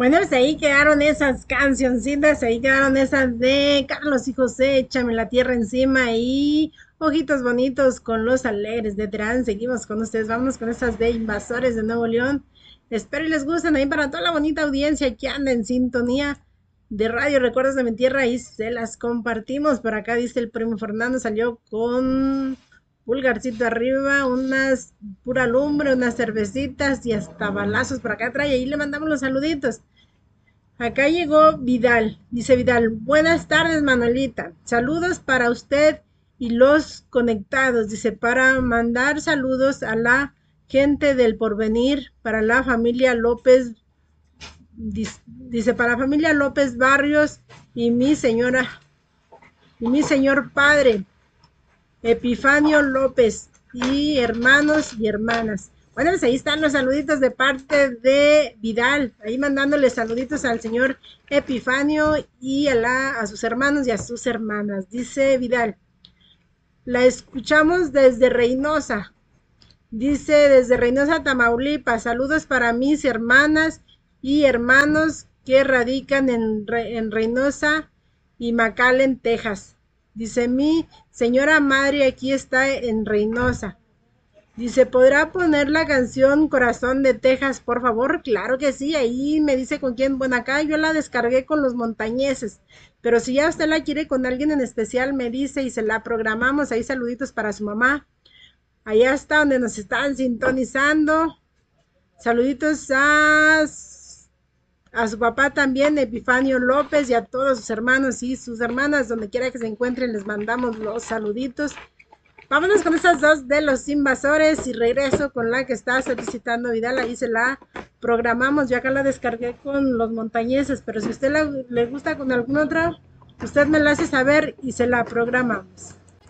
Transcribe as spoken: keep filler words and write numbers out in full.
Bueno, pues ahí quedaron esas cancioncitas, ahí quedaron esas de Carlos y José, Échame la tierra encima y Ojitos bonitos con los alegres de Terán. Seguimos con ustedes, vámonos con estas de Invasores de Nuevo León. Espero y les gusten ahí para toda la bonita audiencia que anda en sintonía de Radio Recuerdos de mi Tierra y se las compartimos. Por acá dice el primo Fernando, salió con pulgarcito arriba, unas pura lumbre, unas cervecitas y hasta balazos por acá trae. Ahí le mandamos los saluditos. Acá llegó Vidal. Dice Vidal, buenas tardes Manuelita. Saludos para usted y los conectados. Dice, para mandar saludos a la gente del Porvenir, para la familia López. Dice, para la familia López Barrios y mi señora, y mi señor padre, Epifanio López, y hermanos y hermanas. Bueno, pues ahí están los saluditos de parte de Vidal, ahí mandándole saluditos al señor Epifanio y a, la, a sus hermanos y a sus hermanas. Dice Vidal, la escuchamos desde Reynosa. Dice desde Reynosa, Tamaulipas. Saludos para mis hermanas y hermanos que radican en, en Reynosa y McAllen, Texas. Dice mi señora madre aquí está en Reynosa. Dice, ¿podrá poner la canción Corazón de Texas, por favor? Claro que sí, ahí me dice con quién. Bueno, acá yo la descargué con los montañeses, pero si ya usted la quiere con alguien en especial, me dice y se la programamos. Ahí saluditos para su mamá. Allá está donde nos están sintonizando. Saluditos a, a su papá también, Epifanio López, y a todos sus hermanos y sus hermanas, donde quiera que se encuentren, les mandamos los saluditos. Vámonos con estas dos de los invasores y regreso con la que está solicitando Vidal. Ahí se la programamos. Yo acá la descargué con los montañeses, pero si a usted la, le gusta con algún otro, usted me la hace saber y se la programamos.